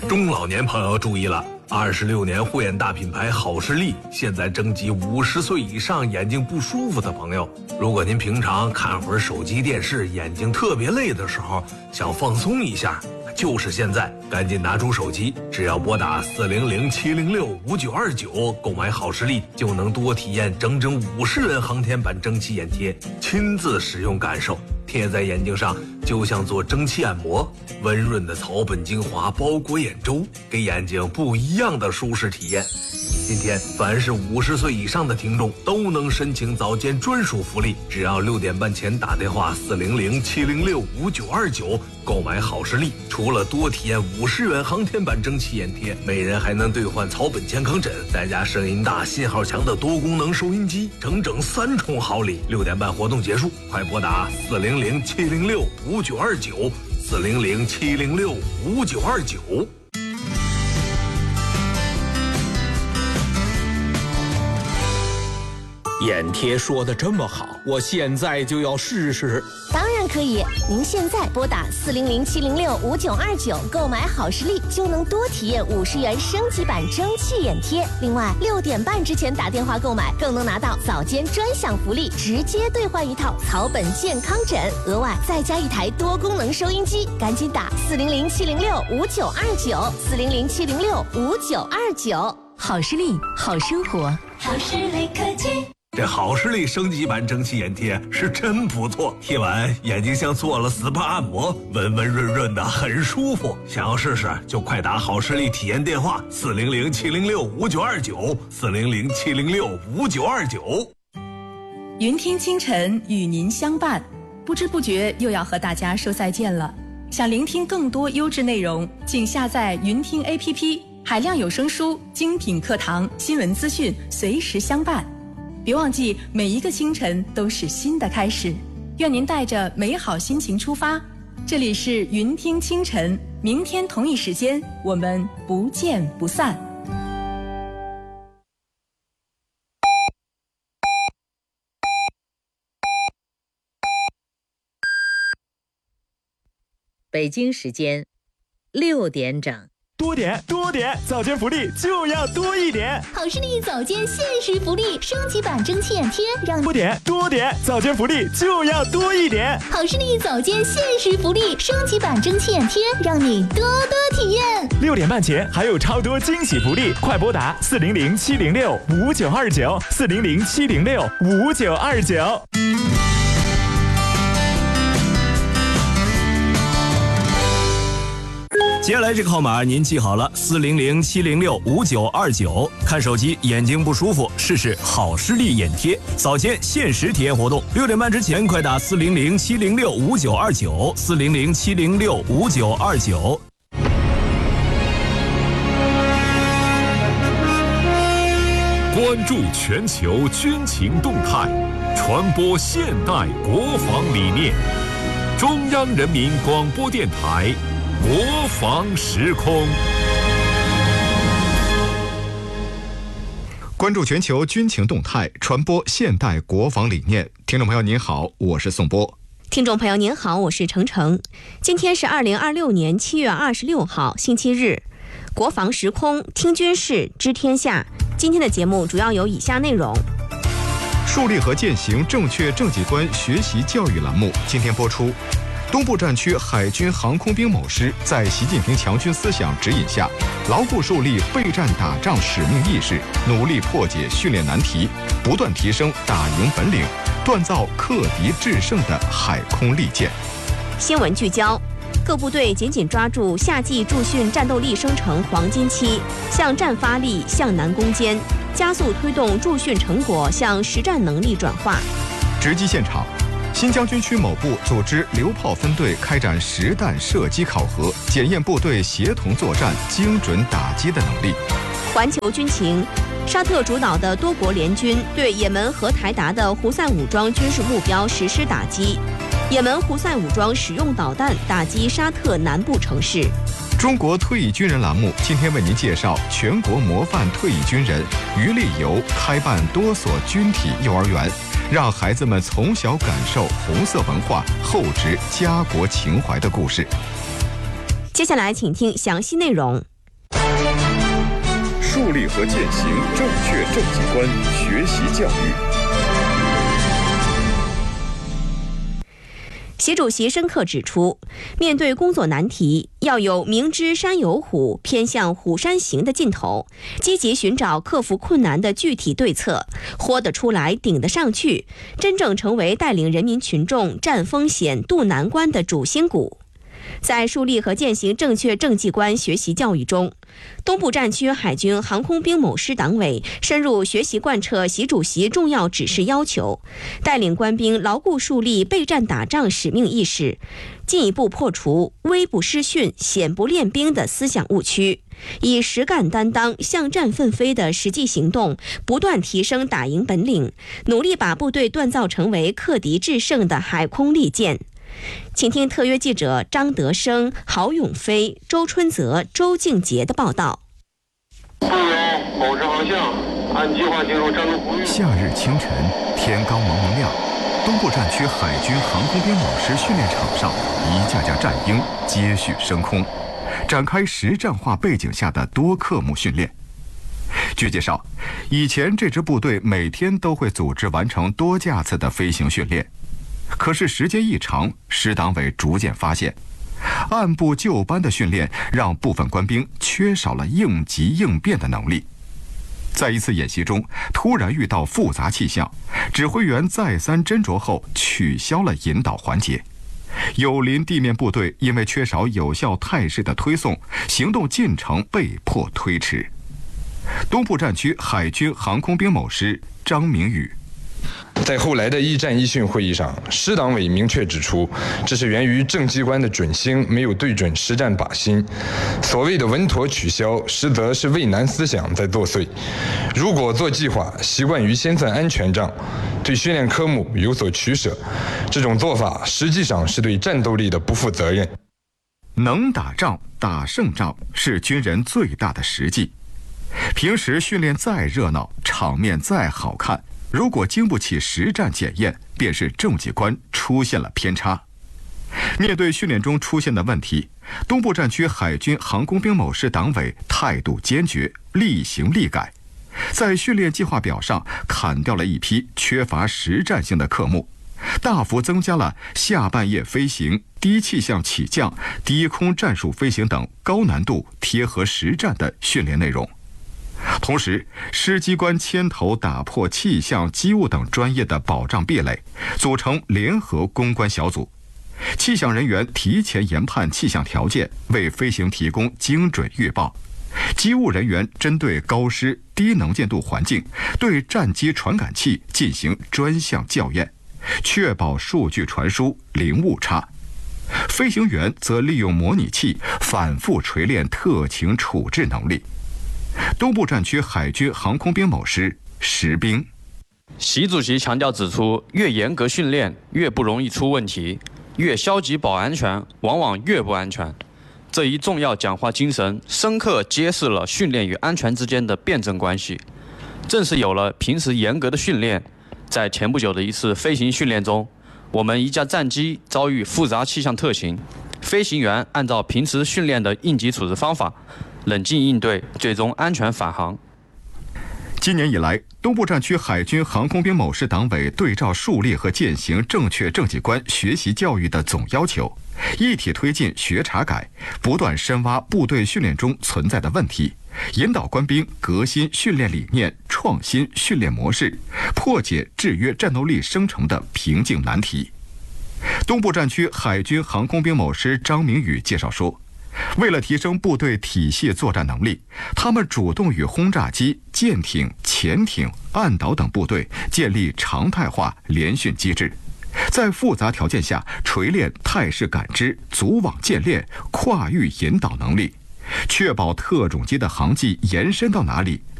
中老年朋友注意了，26年护眼大品牌好视力现在征集50岁以上眼睛不舒服的朋友。如果您平常看会儿手机电视，眼睛特别累的时候，想放松一下，就是现在，赶紧拿出手机，只要拨打400-706-5929购买好视力，就能多体验整整50元航天版蒸汽眼贴，亲自使用感受。贴在眼睛上就像做蒸汽按摩，温润的草本精华包裹眼周，给眼睛不一样的舒适体验。今天凡是50岁以上的听众都能申请早间专属福利，只要6点半前打电话400-706-5929购买好视力，除了多体验50元航天版蒸汽眼贴，每人还能兑换草本健康枕，再加声音大信号强的多功能收音机，整整3重好礼。6点半活动结束，快拨打400-706-5929 400-706-5929。 眼贴说的这么好，我现在就要试试。 当然可以，您现在拨打400-706-5929购买好视力，就能多体验50元升级版蒸汽眼贴。另外，6点半之前打电话购买，更能拿到早间专享福利，直接兑换一套草本健康枕，额外再加一台多功能收音机。赶紧打400-706-5929 400-706-5929。 好视力，好生活， 好视力科技。 这好视力升级版蒸汽眼贴是真不错，贴完眼睛像做了 SPA 按摩，温温润润的，很舒服。想要试试就快打好视力体验电话400-706-5929 400-706-5929。 云听清晨与您相伴，不知不觉又要和大家说再见了。想聆听更多优质内容，请下载云听 APP， 海量有声书、精品课堂、新闻资讯随时相伴。别忘记，每一个清晨都是新的开始。愿您带着美好心情出发。这里是云听清晨，明天同一时间我们不见不散。 北京时间6点整。 多点，早间福利就要多一点。 好视力早间限时福利，升级版蒸汽眼贴，让多点，早间福利就要多一点。 好视力早间限时福利，升级版蒸汽眼贴，让你多多体验。 6点半前还有超多惊喜福利，快拨打400-706-5929 400-706-5929。 接下来这个号码您记好了，400-706-5929。看手机眼睛不舒服，试试好视力眼贴，早间限时体验活动。6点半之前快打400-706-5929 400-706-5929。 关注全球军情动态，传播现代国防理念。中央人民广播电台国防时空。 关注全球军情动态，传播现代国防理念。听众朋友您好，我是宋波。 听众朋友您好，我是程程。今天是2026年7月26号，星期日。国防时空，听军事，知天下。今天的节目主要有以下内容： 树立和践行正确政绩观学习教育栏目今天播出。东部战区海军航空兵某师在习近平强军思想指引下，牢固树立备战打仗使命意识，努力破解训练难题，不断提升打赢本领，锻造克敌制胜的海空利剑。 新闻聚焦：各部队紧紧抓住夏季驻训战斗力生成黄金期，向战发力向南攻坚，加速推动驻训成果向实战能力转化。 直击现场。新疆军区某部组织榴炮分队开展实弹射击考核，检验部队协同作战、精准打击的能力。 环球军情：沙特主导的多国联军对也门和台达的胡塞武装军事目标实施打击。也门胡塞武装使用导弹打击沙特南部城市。 中国退役军人栏目今天为您介绍全国模范退役军人于立游开办多所军体幼儿园，让孩子们从小感受红色文化，厚植家国情怀的故事。 接下来请听详细内容。 树立和践行正确政绩观，学习教育。 习主席深刻指出，面对工作难题，要有明知山有虎，偏向虎山行的劲头，积极寻找克服困难的具体对策，豁得出来，顶得上去，真正成为带领人民群众战风险、渡难关的主心骨。在树立和践行正确政绩观学习教育中，东部战区海军航空兵某师党委深入学习贯彻习主席重要指示要求，带领官兵牢固树立备战打仗使命意识，进一步破除危不失训、险不练兵的思想误区，以实干担当、向战奋飞的实际行动，不断提升打赢本领，努力把部队锻造成为克敌制胜的海空利剑。请听特约记者张德生、郝永飞、周春泽、周静杰的报道。 部员保持航向，按计划进入战斗服役。 夏日清晨，天刚蒙蒙亮，东部战区海军航空兵某师训练场上，一架架战鹰接续升空，展开实战化背景下的多科目训练。据介绍，以前这支部队每天都会组织完成多架次的飞行训练。可是时间一长，师党委逐渐发现，按部就班的训练让部分官兵缺少了应急应变的能力。在一次演习中，突然遇到复杂气象，指挥员再三斟酌后取消了引导环节。友邻地面部队因为缺少有效态势的推送，行动进程被迫推迟。东部战区海军航空兵某师张明宇。 在后来的一战一训会议上，师党委明确指出，这是源于政绩观的准星没有对准实战靶心。所谓的稳妥取消，实则是畏难思想在作祟。如果做计划习惯于先算安全账，对训练科目有所取舍，这种做法实际上是对战斗力的不负责任。 能打仗、打胜仗是军人最大的实际。平时训练再热闹，场面再好看，如果经不起实战检验，便是政绩观出现了偏差。面对训练中出现的问题，东部战区海军航空兵某师党委态度坚决，立行立改，在训练计划表上砍掉了一批缺乏实战性的科目，大幅增加了下半夜飞行、低气象起降、低空战术飞行等高难度贴合实战的训练内容。同时，师机关牵头打破气象、机务等专业的保障壁垒，组成联合攻关小组。气象人员提前研判气象条件，为飞行提供精准预报。机务人员针对高湿、低能见度环境，对战机传感器进行专项校验，确保数据传输零误差。飞行员则利用模拟器反复锤炼特情处置能力。东部战区海军航空兵某师石兵。 习主席强调指出，越严格训练越不容易出问题，越消极保安全往往越不安全。这一重要讲话精神深刻揭示了训练与安全之间的辩证关系。正是有了平时严格的训练，在前不久的一次飞行训练中，我们一架战机遭遇复杂气象特性，飞行员按照平时训练的应急处置方法冷静应对，最终安全返航。 今年以来，东部战区海军航空兵某师党委对照树立和践行正确政绩观学习教育的总要求，一体推进学查改，不断深挖部队训练中存在的问题，引导官兵革新训练理念，创新训练模式，破解制约战斗力生成的瓶颈难题。东部战区海军航空兵某师张明宇介绍说，为了提升部队体系作战能力，他们主动与轰炸机、舰艇、潜艇、岸岛等部队建立常态化联训机制，在复杂条件下锤炼态势感知、组网建练、跨域引导能力，确保特种机的航迹延伸到哪里，